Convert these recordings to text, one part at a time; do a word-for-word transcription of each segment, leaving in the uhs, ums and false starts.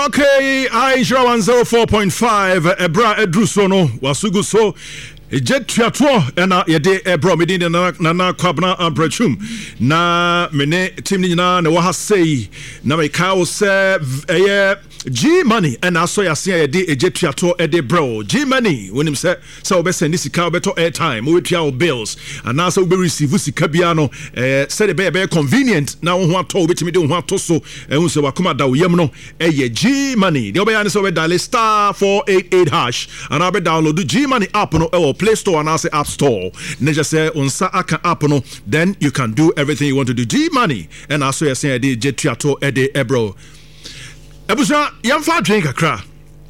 Okay, I sure one zero four point five. Ebra Edrusono wasugu so. Jet Triatro and a day ebro medin na kwabna ambrachum na mene team na na wa say na me ka say eh G money and I saw ya say day a jet triatro e dey bro G money when him say so be send this car beto airtime we pay our bills and now so we receive sika bia no eh say the be convenient na wo ho ato we timi de ho ato so eh hu say wakoma da wo yam no eh G money the obeya so we dial star four eight eight hash and I be download the G money app no e Play Store and I say App Store. Neja say unsa aka app no, then you can do everything you want to do. G money and I saw you say the jet triato ede ebro. Ebusa yamfa drink akra.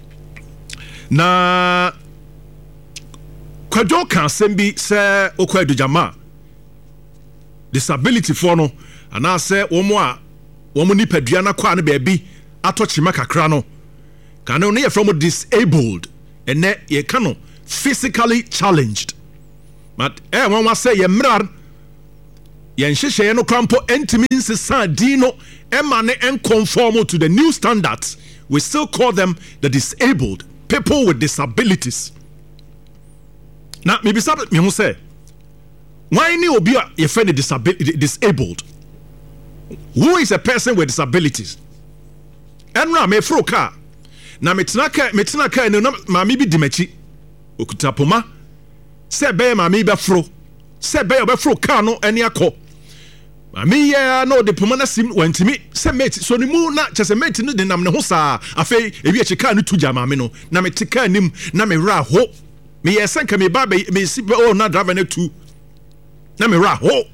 Na kwadwo kan sembi say okwadu jama. Disability for no and I say omo a omo ni padua na kwa na baabi atochima kakra no. Kan no ye from disabled and ye kano physically challenged. But eh one was say ye mrar ye nhehye no krampo entimi nsesa dino emane and conform to the new standards. We still call them the disabled, people with disabilities. Now maybe some me say why ni obi ye friend the disabled? Who is a person with disabilities? Enra me fro car. Na metina ka metina ka no ma me bi dimachi. Okutapoma se be ma me be fro se be be fro ka no eni akọ ma me ya no de poma na sim wantimi se mate so ni mu na chese mate no de nam ne ho saa afei ebi e chika no tuja ma me no na me tika nim na me ra ho me ye senka me ba be me si be oh na driver na tu na me ra ho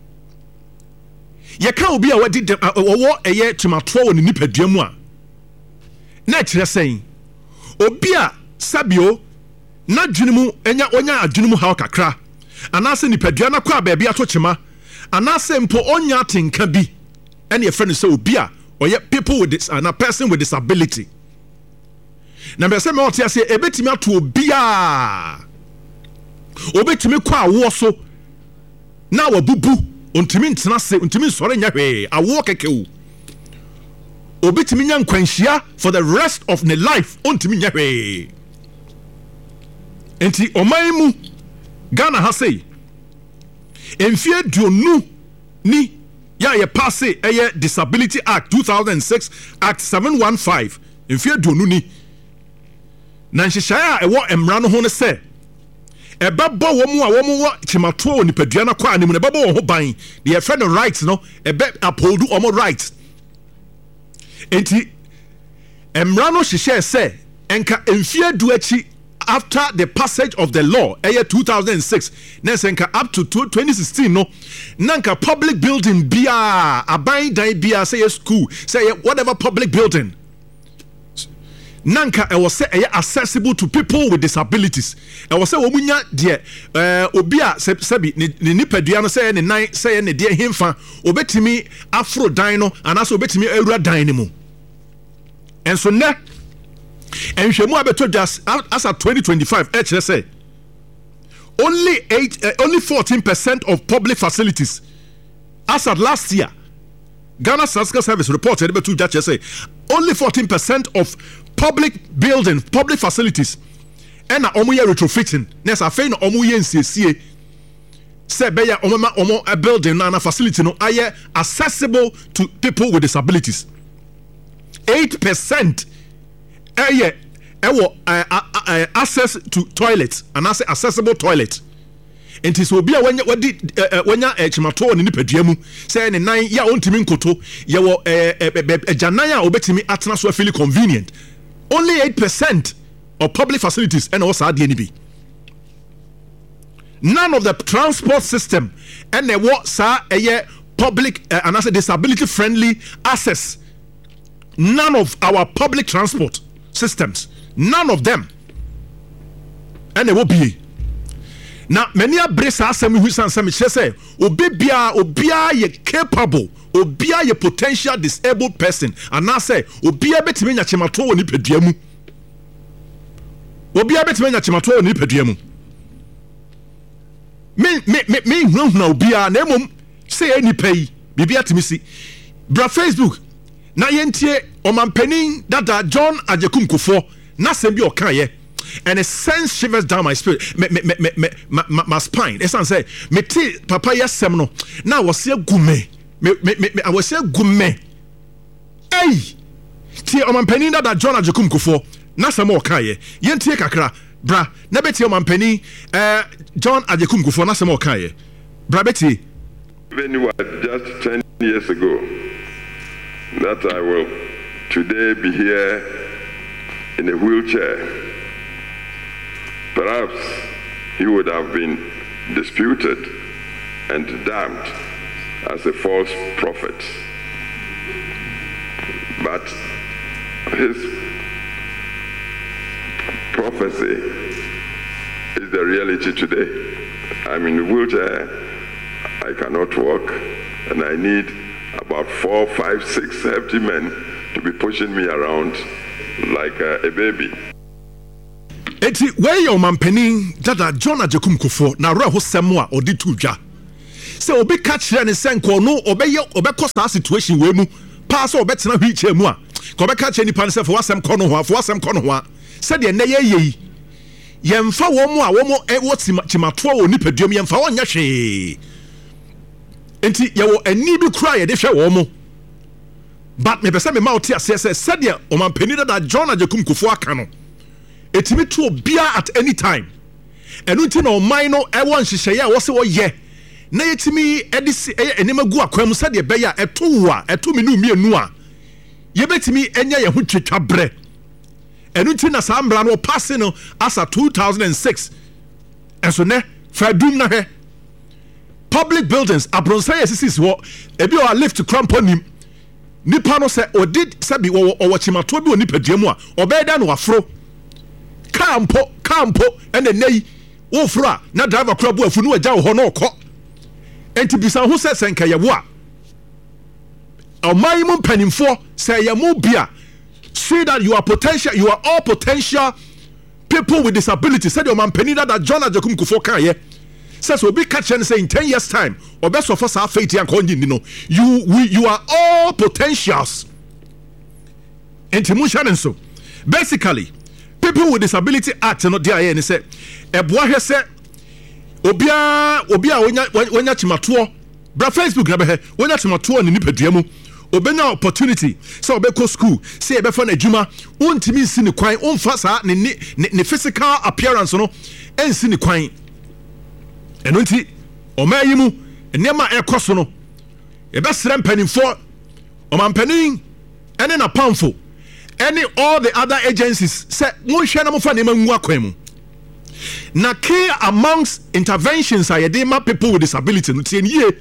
ye ka obi a wadi wo eye tomato wo ni nipadua mu a na kire sen obi a sabio na dwunumu enya onya adwunumu ha kakra anase nipadua na kwa baabi atochema anase mpo onya tenka bi ene ye friend say obi a oye people with this and a person with disability na be say me otia say ebetimi ato obi a obetimi kwa awo so na wabubu ontimi ntena se ontimi nsore nya hwe awo kekewu obetimi nya nkwanhia for the rest of the life ontimi nya hwe. Enti omaimu Ghana ha say emfie duonu ni ya ye pass eye Disability Act two thousand six Act seven one five emfie duonu ni na nhyehyaya ewo emra no ho ne se ebebo wo mu a wo mu wo chimato oni padua na kwa anim ne bebo wo ho ban the ye friend rights no ebe uphold omo rights. Enti emra no hyehyaya se enka emfie du achi after the passage of the law year two thousand six nesenka up to twenty sixteen no nanka public building bia aban dan bia say school say whatever public building nanka e was say accessible to people with disabilities e was say omunya de eh obi a sebi ni nipadua no say ne nan say ne de hemfa obetimi afro dan no anaso obetimi awura dan ne mu enso ne and Shemu Abeto just as at twenty twenty-five, H S A only eight, uh, only fourteen percent of public facilities. As at last year, Ghana Statistical Service reported about H S A only fourteen percent of public buildings, public facilities, and a omuye retrofitting. Nes afei no omuye nsiesie. Se beya omama omo a building na na facility no aye accessible to people with disabilities. Eight percent. Eh yeah, ewo access to toilets and I say accessible toilet. Enti so bia wanya wadi wanya chimato ni nipadua mu say ne nan ya ontimi nkoto ye wo ejanan a obetimi atena so feel convenient. Only eight percent of public facilities and also ade ni bi. None of the transport system and the what sa eye public uh, and I say disability friendly access. None of our public transport systems, none of them, and they will be now many a brace are some who some say obia obia ye capable obia ye potential disabled person and now say obia betimi nya chimato woni padua mu obia betimi nya chimato woni padua mu me me me me hu na obia na emom say any pay bibia timi si bra Facebook na yentie omanpenin dada John Agyekum Kufuor na sem bi okaye and a sense shivers down my spirit me me me me, me my, my, my spine it's say me ti papa yesem no na wo se gume me me me I was say gume ei ti omanpenin dada John Agyekum Kufuor na sem okaye yentie kakra bra na beti omanpenin eh John Agyekum Kufuor na sem okaye bra beti when you were just ten years ago that I will today be here in a wheelchair. Perhaps he would have been disputed and damned as a false prophet. But his prophecy is the reality today. I'm in a wheelchair, I cannot walk, and I need about four, five, six hefty men to be pushing me around like uh, a baby. Eti where your manpening dada John Agyekum Kufuor na ra ho semwa odi tudwa. Se obi catch here ne senko no obeye obekọ sa situation we mu pa so obetena hwiche mu a. Ko be catch ni pan se for wasem kọ no ho afo wasem kọ no ho a. Se de na ye yi. Yemfa wo mu a wo mu e wo timato wo nipaduam yemfa wo nya hwe. Enti yawo ani bi kura ye de hwe wo mu. But me pese me ma oti ase se se de o man peni da John Agyekum Kufuor aka no. Etimi to bia at any time. Enu nti na o man no e won hyehyeye a wo se wo ye. Na yetimi edisi enema gu akwam se de be ya eto wo a eto mi nu mienu a. Ye betimi enya ye ho twetwa bre. Enu nti na sa mbra no pass no asa two thousand six. Enso ne fadum na he. Public buildings abronsa yesisis wo ebi o lift cramponim nipa no se odid sabi wo wo chimato bi oni paduamu a obeda no afro kampo kampo ene nei wo fro a na driver kura bu afu no agya wo ho no okọ enti bisa ho se senka ye wo a amai mu panimfo say ye mu bia say that you are potential you are all potential people with disabilities said your man penina that John Agyekum Kufuor kan ye says will be catching say in ten years time or best of us our faith and konji no you we, you are all potentials enti so basically people with disability act no dia ye ni say eboa hwe say obia obia wonya wonya chimato bra Facebook na be he wonya chimato ni nipadua mu obenya opportunity say obeko school say e be fa na adwuma untimi nsi ni kwan umfa sa ne ne physical appearance no ensi ni kwan eno nti omayi mu enema ekoso no e be sere mpanimfo omampanin ene na pamfo any all the other agencies say mo hwe na mo fa nema ngu akwan mu na key amongst interventions are the people with disability no tie nie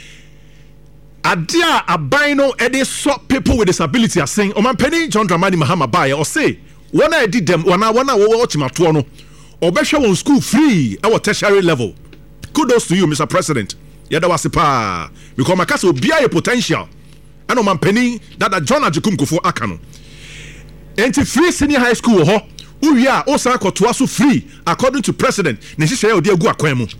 adia abaino ede so people with disability are saying omampanin John Dramani Mahama bae or say wona edi dem wona wona wo chimato no obehwe won school free at tertiary level. Kudos to you, Mister President. Yada wasi pa because makasa obia ye potential. Ano mampeni that John Agyekum Kufuor aka no. Enti free senior high school ho. Uya o sa akotoa so free according to president. Ne hihye odi agu akwan mu.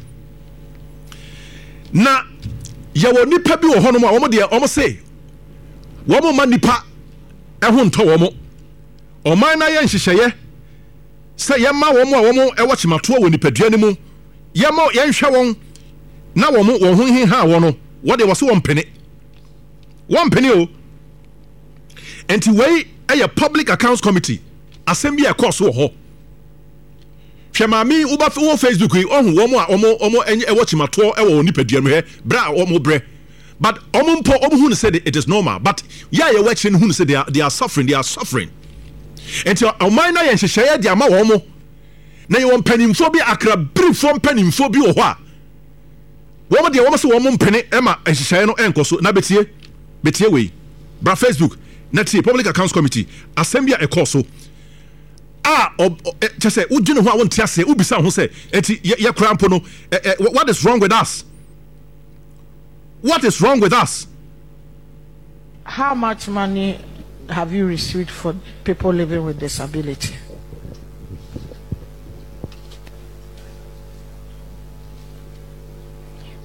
Na yawo nipa bi wo ho no ma wo de wo say. Wo mo ma nipa e ho nto wo mo. O man na ye nhihye say ye ma wo mo a wo mo e wo chimato wo nipadua ni mu. Yamo yenhwe won na wo mo wo ho hi ha wo no wo de wo so won pene won pene o enti wei eye public accounts committee assembly e course wo ho hwemami wo ba wo Facebook yi ohun wo mo a omo omo enye e wo chimato e wo nipadua mu he bra wo mo bre but omo mpo omo hu said it is normal but yeah ye watching hu said they are, they are suffering they are suffering enti o man na yenhyehyeye de ama wo mo na you want penimfo bi akra brifo penimfo bi wo ho a wo mo de wo mo se wo mo mpene ema ehyehyeye no enkoso na betie betie we bra Facebook na tie public accounts committee assembly e course ah just say wo dwene ho a wo ntia se ubisa ho se enti ye krampo no what is wrong with us what is wrong with us how much money have you received for people living with disability?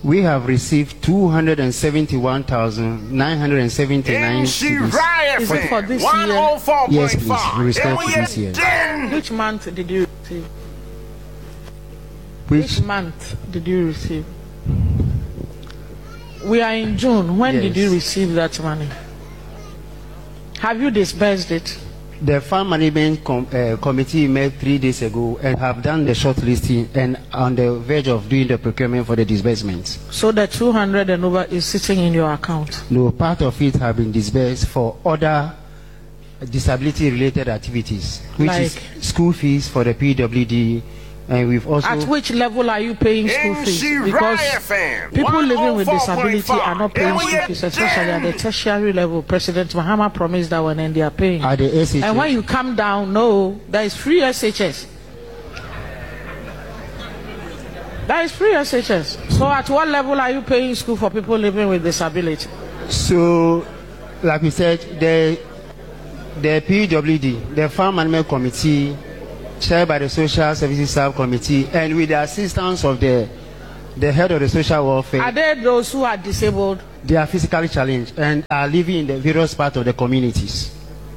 We have received two hundred seventy-one thousand nine hundred seventy-nine Is it for this year? Yes, please. We respect for this year. Which month did you receive? Which, Which month did you receive? We are in June. When yes. did you receive that money? Have you disbursed it? The Fund Management com uh, Committee met three days ago and have done the shortlisting and on the verge of doing the procurement for the disbursements. So the two hundred and over is sitting in your account? No, part of it have been disbursed for other disability-related activities, which Like? is school fees for the P W D, and we've also... At which level are you paying school fees? Because people living with disability are not paying school fees, especially at the tertiary level. President Mahama promised that one and they are paying. At the S H S. And when you come down, no, there is free S H S. There is free S H S. So at what level are you paying school for people living with disability? So, like we said, the, the P W D, the Fund Management Committee, chaired by the Social Services Subcommittee, and with the assistance of the the head of the social welfare. Are there those who are disabled? They are physically challenged and are living in the various parts of the communities.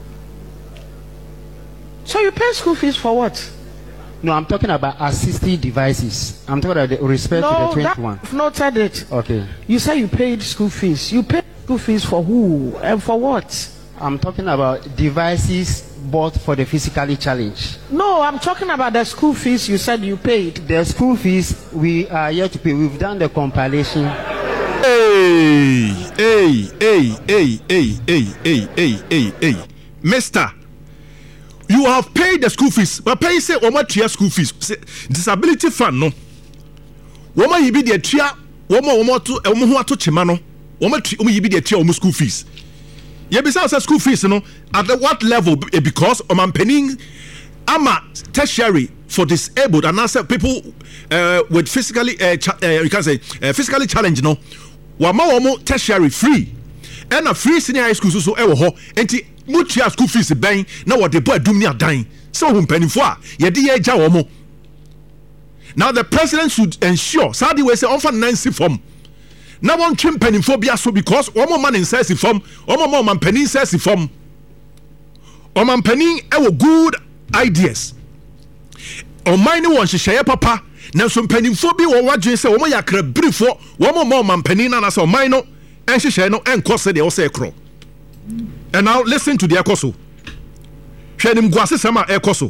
So you pay school fees for what? No, I'm talking about assistive devices. I'm talking about the respect No, to the that, twenty-one. I've noted it. Okay. You say you paid school fees. You paid school fees for who and for what? I'm talking about devices bought for the physically challenged. No, I'm talking about the school fees you said you paid. The school fees we are yet to pay. We've done the compilation. Hey, hey, hey, hey, hey, hey, hey, hey, hey, hey, Mister, you have paid the school fees. But pay say Oma Tria school fees. Disability fund no. Woma yibi de tria, woma woma to omo ho ato chema no. Woma tri omo yibi de tria omo school fees. Ye be say school fees no at what level because omanpenin ama tertiary for disabled and also people uh, with physically uh, cha- uh, you can say uh, physically challenged no wama womo tertiary free and a free senior high school so so e wo ho enti mutua school fees ben na wo de bo adum ni adan so ho mpanifo a ye de ye gya womo. Now the president should ensure Saudi we say on for Nancy form. Now one trim penifo bia so because one man in says form, one more man penny says form. One man penny e good ideas. O mine one she share papa. Now some penifo bi wo wadwen say one yakra brifo, one more man penny na so mine no and she share no and cost de o say kro. And now listen to the akoso. Hwe nim guase sama ekoso.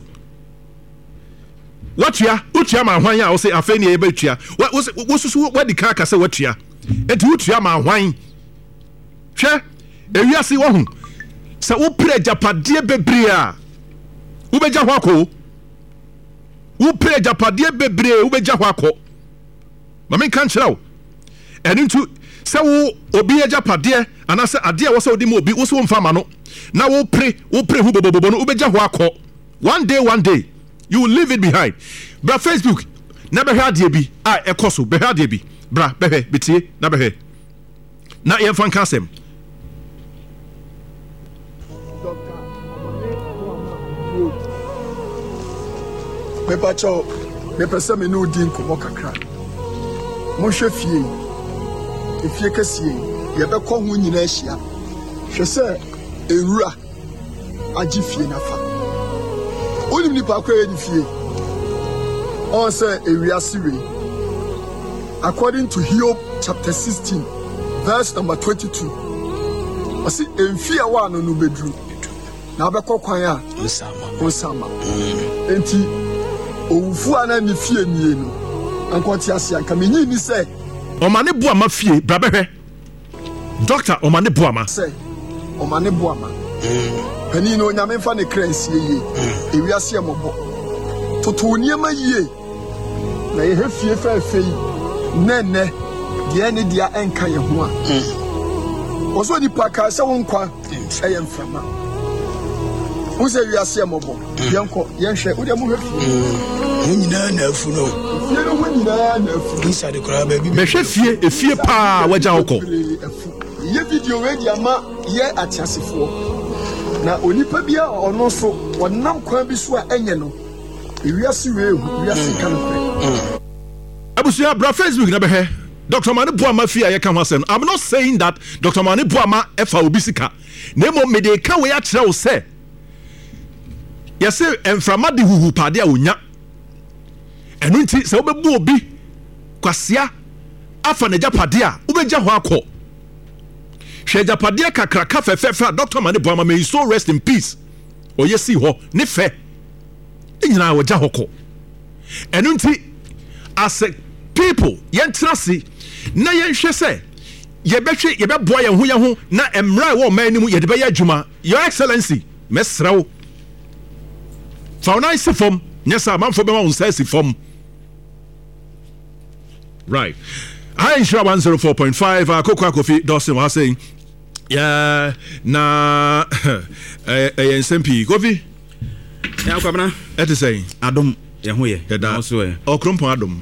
What ya? Utia ma hwan ya o say afeni e betua. What was what what the car ka say what ya? Enti utia ma hwan. Hwe ewiase wo hu. Se wo pre japade bebre a. Wo beja ho akọ. Wo pre japade bebre wo beja ho akọ. Ma men kan kira wo. Eni ntu se wo obi japade anase ade a wo se odi mo obi wo so mfa ma no. Na wo pre wo pre hu bobobo no wo beja ho akọ. One day one day you will leave it behind. Bra Facebook na be hwa de bi a ekoso be hwa de bi bra be hwe betie na be hwe na ye fan kasem me pacho me pese me no din komo kakra mo hwe fie e fie kasie ye be ko hu nyina ahia hwe se ewura agi fie na fa onim ni pa kwa edi fie on say ewiase we according to Job chapter sixteen verse number twenty-two I see enfia wa no no bedru na be kokwan a osama osama enti owufu ana ni fie nie no ankoti ase anka menyi ni say omane boama fie bra be hwe doctor omane boama say omane boama pani no nyame fa ne kransie ye ewiase emobo toto niema yie na ye hefie fa afei nene de ne dia enka ye ho a oso di paka se wonkwa eye mframa wo se wiase emobo yenko yenhwe wo de mo hefie nyina na afu no ye no wo nyina na afu isa de kora ba bi be hwe fie efie pa waja hokọ ye video we di ama ye atiasefo na onipa bia ono so wonam kwa bi so a enye no ewiase we ehu wiase kan kre abusia bra Facebook na be hwe Doctor Mane Boama fi aye kan ho I'm not saying that Doctor Mane Boama efa obi sika nemo me de ka we a kire wo se yese emframa de huhu pade a onya enu nti se obebu obi kwasea afa na japade a obeja ho akọ hwe japade kakra ka fefefa Doctor Mane Boama may so rest in peace oyesi ho ne fe nyina wo ja hoko enu nti as a people yentrasi na yenhwe se yebehwe yebeboa ye ho ye ho na emra wo man ni mu yede be ya adwuma your excellency mesrawo fauna isi fom nyesa manfo be ma unsa isi fom right I insure one oh four point five akoko akofi Dawson was saying yeah na eh eh nsmp kofi ya kwabna et is saying adom ye ho ye na so e okrompon adom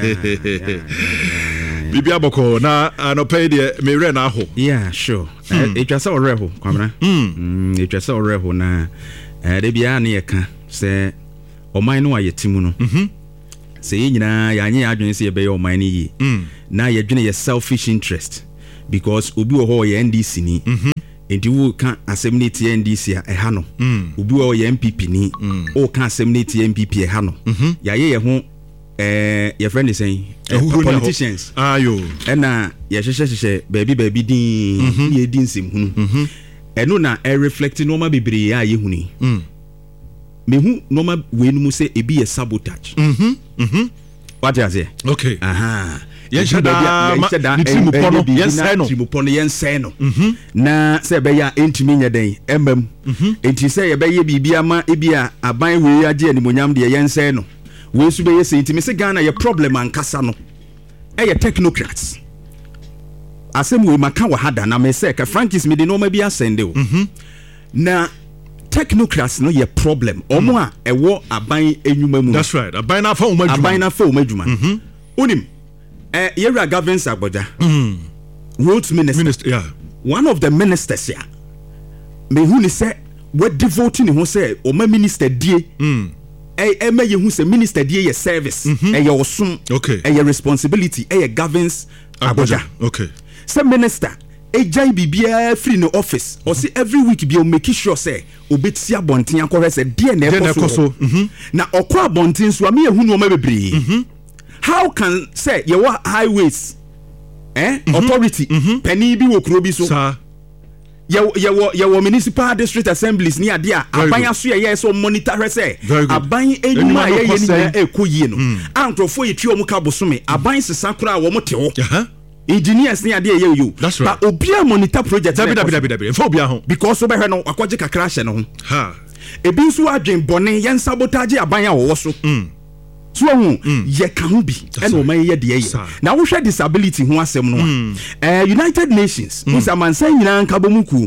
Bibi aboko na anope de me re na ho. Yeah, sure. E twa se ore ho, kwamra. Mm, e twa se ore ho na eh de bia na ye ka se oman no ayetimu no. Mhm. Se nyina ya anye adwene se ye be ye oman ni yi. Mm. Na ye dwene ye selfish interest because obi wo ho ye N D C ni. Mhm. Enti wo ka assemblity N D C a eha no. Mm. Obi wo ye M P P ni. O ka assemblity M P P eha no. Mhm. Ya ye ye ho eh your friend is saying uh, politicians ayo ena ye hwehwe hwehwe baby baby din ye din sim hunu eno na e reflect normal bebre ya ye huni mm me hu normal we nu mu say e bi ye sabotage mhm mhm what you say okay aha ye shada ni timu pono ye say no timu pono ye say no mhm na say be ya entimi nya den emam mhm enti say ye be ye bibia ma e bia aban we ya je animonyam de ye say no we su be ye say ntimi se Ghana ye problem ankasa no e ye technocrats asem we maka wa hada na me say ka Frankis me de no ma bi asende o mhm na technocrats no ye problem omo a ewo aban enwuma mu that's right aban na fa o madwuma aban na fa o madwuma mhm onim eh yera governance agboja mhm roads minister minister yeah one of the ministers ya me hu ni say we devote ni ho say o ma minister die mhm eh eh me hu say minister die ye service eh ye osum okay eh ye responsibility eh ye governance agboja okay say minister ejai bibia free no office or say every week be o make sure say obeti abonten akore say die na ekoso mhm na okwa abonten so am ye hu no ma bebre mhm how can say ye wa highways eh authority penny bi wo kuro bi so sir ye ye ye wo municipal district assemblies ni ade a aban aso ye so monitor say aban enuma ye ye ni ekoyie no antrofo ye twa mu ka bosome aban sesa kura wo mo te ho engineers ni ade ye yo but obia monitor project dabi dabi dabi dabi fo obia ho because obehwe no akwaje kakra hye no ho ha ebi nso adwen bone ye sabotage aban a wo so so hu ye ka hu bi e no man ye de ye na wo hwe disability ho asem no eh United Nations musa man san nyina nka bomuku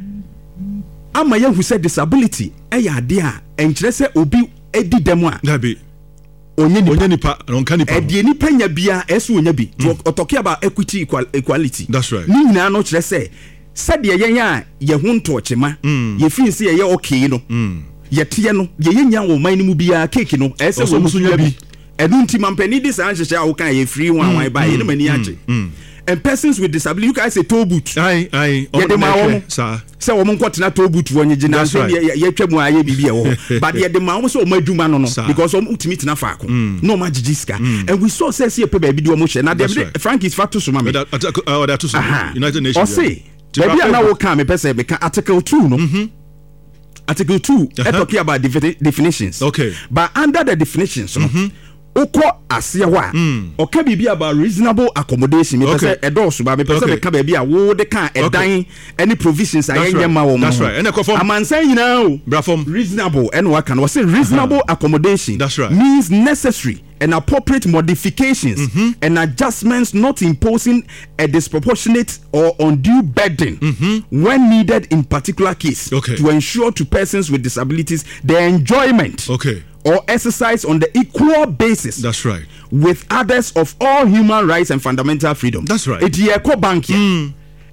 ama ye hu say disability e ya de a enkire se obi edi dem a dabi onye nipa onye nipa ronka nipa e de nipa nya bia eso onya bi to talk about equity equality that's right ni nyina no kire se se de ye nya ye hu nto chema ye fin se ye okay no ye tie no ye yenya wo man ni mu bia cake no e se wo muso nya bi edu nti mampani dis an hyehyɛ awo kan ye free one one by ye mani age and persons with disability you guys say toe boot ai ai ye de ma wo sa se wo mon kwotena toe boot wo nyigi na so ye twam aye bibia wo but ye de ma wo so o madwuma no no because o ultimate na faako no ma gigi ska and we saw say see pe ba bi de wo mo hye na de Frank is facto so ma me that to so United Nations o say baby na wo kan me pese me kan article two no article two uh-huh. talking about the definitions okay but under the definitions no oko ase ho a oka bibia about reasonable accommodation me pese edoso ba me pese me ka ba bia wo de kan edan any provisions ayenye ma wo mo that's right and amansan nyina o brafom reasonable and what can we say reasonable accommodation that's right means necessary and appropriate modifications mm-hmm. and adjustments not imposing a disproportionate or undue burden mm-hmm. when needed in particular case okay. to ensure to persons with disabilities their enjoyment okay. or exercise on the equal basis that's right with others of all human rights and fundamental freedom that's right it ye ko bank mm.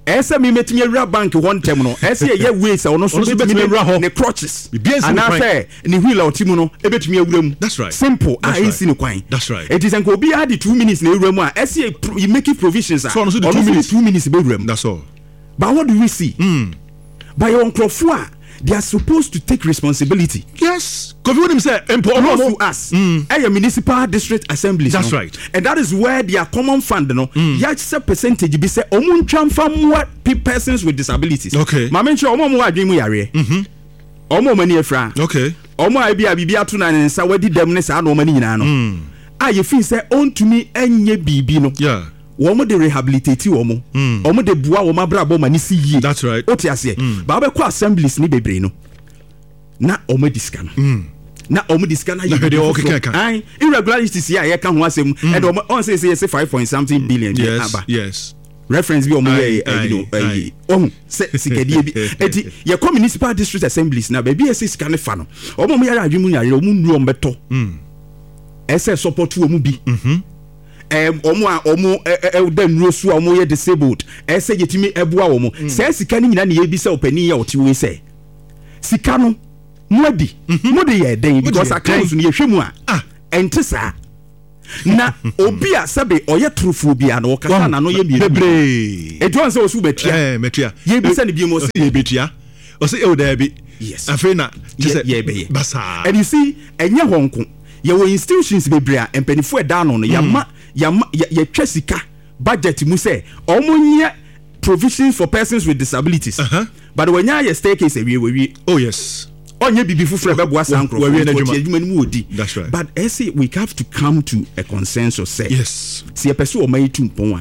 ese me metimi awura bank one term no ese ye ways e ono so betimi awura ho ne crutches and I say ni wheel out mu no e betimi awura mu. That's right. Simple. I ain't seen no kwan. That's right. It is enko obi had the two minutes na awura mu a ese you make provisions so ono so the two minutes two minutes be awura mu. That's all. But what do we see? Mm. By your crofua, they are supposed to take responsibility. Yes. Because what him say, important to us. Mm. A municipal district assemblies. That's no? right. And that is where their common fund, no, mm. yes, a percentage be say, omun transfer more persons with disabilities. Okay. My mention, omo mo adwemu yare. Mhm. Omo mani efra. Okay. Omo abi abi atu na nsa wadi dem ne sa na omo ni nyina no. Mm. Ah, you feel say on to me enye bibi no. Yeah. Womo de rehabilitate womo. Mm. Omo de bua womo brabo mani si yie. That's right. Oti ase. Ba be ko assemblies ni bebre no. Na omo discan. Mm. Na omo discan na you dey okay kan. Ai irregularities here ye kan ho asem and omo on say say five point something billion bi yes, aba. Yes. Reference bi omo ye you know eh oh sikadie bi eti ye come municipal district assemblies na ba bi ese sika ne fa no. Omo mo yare adwemu yare omo nuru omo beto. Mm. Ese support omo bi. Mhm. Um, omo a omo e den rosu omo ye disabled ese yetimi ebua omo se sika ni nyina na ye bi se opani ya otiwe se sika no modi modi ye den because account no ye hwemu a ente sa na obi a sebe oye trufu bi a no kasa na no ye mi bebre e don se osu betua eh metua ye bi se ne bi mo se ye betua o se e o da bi yes afena je ye be basa and you see enye honko ye wo institutions bebre a empanifo e da no no ya ma ya ya twa sika budget mu say omunye provisions for persons with disabilities. Uh-huh. But when ya staircase we we oh yes onye bibi fufure bebo asankro that's right. But I say we have to come to a consensus say yes see a person o mai tumpon a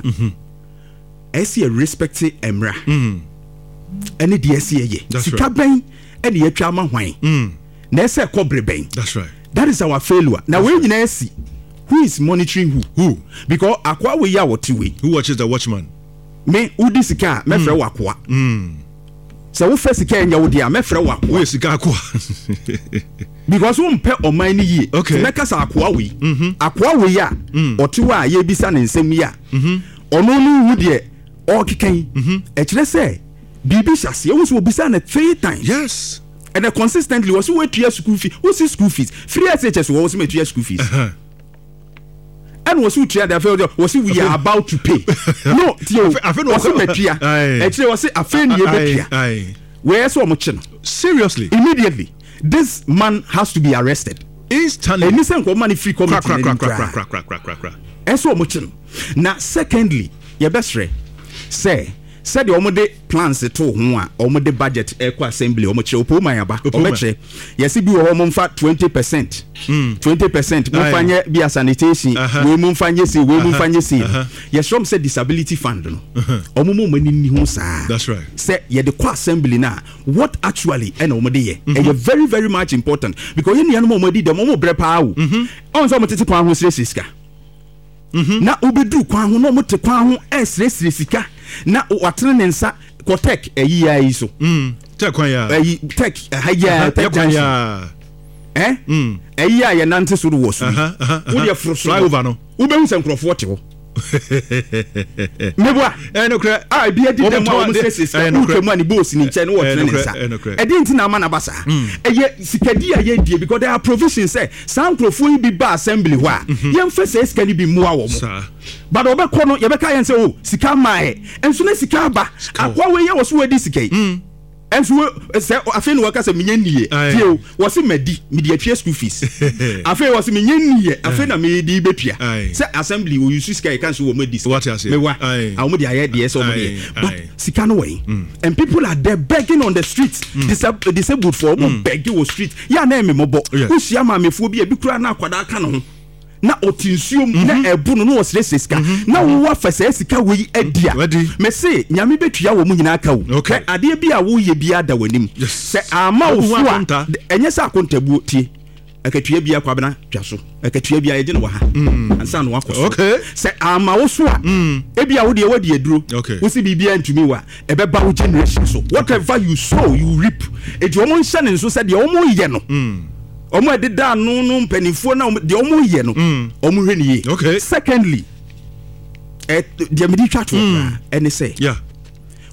I see a respect emra mm any D S ye sika ben any atwa ma hwan mm na say kobre ben. That's right. That is our failure. Now we nyina see who is monitoring who? Who? Because akwa we ya what we. Who watches the watchman? Me udi sika me frɛ wakwa. Mm. So wo frɛ sika nya wo dia me frɛ wakwa. Wo sika akwa. Because wo mpɛ oman ni yie. Okay. Me kasa akwa we. Mhm. Akwa we ya. Ɔte wa ye bisa ne nsɛm ya. Mhm. Ɔno no hu de ɔkekan. Mhm. E kyerɛ sɛ bibi hyase wo so bisa na three times. Yes. And uh, consistently was we two school fees. What's the school fees? Free S H S was me two school fees. Uh-huh. And was we try the was we are about to pay. No, Tio, I feel was me try. Actually was a fair year. Aye. Where so much? Seriously. Immediately. This man has to be arrested. Instantly. And listen ko money free committee. Crack crack crack crack crack crack crack crack. And so much. Now secondly, your best friend say said the omode plans to ho a omode budget equal assembly omo che opo man aba obeche yes bi wo mo mfa twenty percent twenty percent mo fanye bi sanitation we mo fanye say we mo fanye say yes from said disability fund no omo mo mani ni ho sa. That's right. Say ye the kwa assembly na what actually and omode ye e very very much important because yen yan mo omode dem mo bre pa wo on so mo tete kwa ho sresika na obedu kwa ho no mo te kwa ho e sresika na watene ne nsa kotek eyi ayi so mm tek kwan ya eyi tek haya tek kwan ya eh mm eyi ya ye nante so do wo so wo de fro so over no wo be hu se nkrofo te ho meboa eh no kra ah bi edi dem a wo se sika wo twemu ani boss ni nche no wo tene ne nsa edi nti na ama na basa eye sikadi ya ye die because there are provisions say some nkrofo yi bi ba assembly ho a ye mfa se sika ni bi mu awo mo but obekọ no ye beka yen say oh sika mae enso na sika ba akwa we ye wo so wadi sika yi enso say afi no waka say menye nie tie wo se madi me de atwa school fees afi wo se menye nie afi na me di betua say assembly wo use sika e kan so wo madi what you say me wa a mo de aye de so mo de but sika no way and people are there begging on the streets disabled disabled for mo begging on street ya na me mobo who sia ma mefuo bi e bi kura na akwada aka no ho na otinsuom na ebu no no osrese sika na wo afasa sika we adia me se nyame betua wo mu nyina aka wo ade bi a wo ye bi ada wanim se ama wo so a enye sa akontabuo tie akatua bi akwa bena twaso akatua bi aye ne wo ha ansa no wakoso se ama wo so a e bi a wo de wo de aduro wo se bibia ntumi wa e be ba wo generation so whatever you sow you reap e di omo nhyane nso se de omo ye no omo edida no no mpanifo na de omo ye no omo hwe ne ye secondly eh de medi twa to and say yeah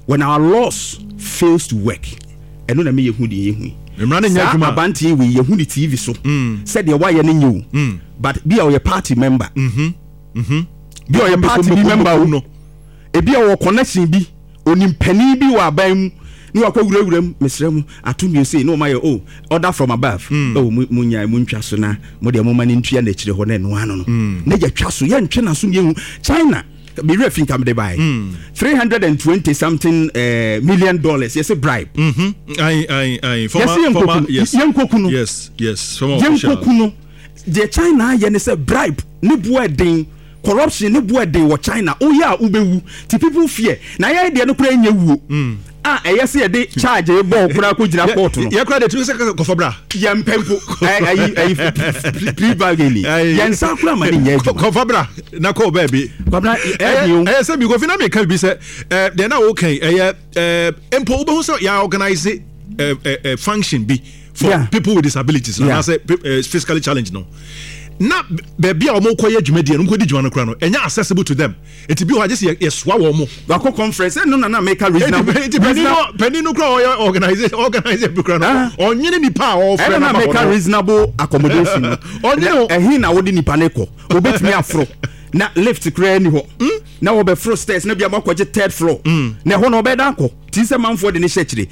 when our laws fails to work ɛno na me yehu de yehu mmara nya adwuma abantie we yehu de T V so said the why ne nyu but be our party member mhm mhm be our party member no e be our connection bi onimpani bi wa aban mu ni wakwa wurawuram mesrem atumi say no my oh order from above oh munya muntwa so na mo de mo mani ntua na kire ho na no ano no na ya twa so ye ntwe na so yehu China be refin come dey buy three hundred twenty something uh, million dollars yes a bribe mhm ai ai ai former former yes yes yes former official yenkokuno the China ye ne say bribe ne boa den corruption ne boa den wo China oh ya ubewu ti people fear na ya de no kura nya wuo ah eya se de charge e ball kura ko gira court no ye kura de two seconds ko fabra ye mpempo ayi ayi free bargaining ye nsa kura ma nya ko fabra na ko baby fabra eh say bi go fina me kan bi say eh de na okay eh eh empo wo be so ya organize eh eh function bi for yeah. people with disabilities yeah. and say uh, physically challenged no na baby a omo koye adwumadi no nkodi dwuma no kra no enya accessible to them eti bi ho agese ye soa wo mo ba ko conference no na na make a reasonable penny no kra o organize organize bi kra no onyene nipa o friend na make a reasonable accommodation onyene ehin na wodi nipa ne ko obetumi afro na lift kra ni ho na wo be fro stairs na bia makwaje third floor na ho na obeda ko ti se manfo de ne hye kire